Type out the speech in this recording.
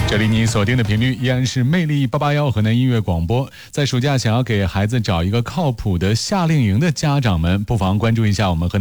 这里你锁定的频率依然是魅力881河南音乐广播。在暑假想要给孩子找一个靠谱的夏令营的家长们，不妨关注一下我们河南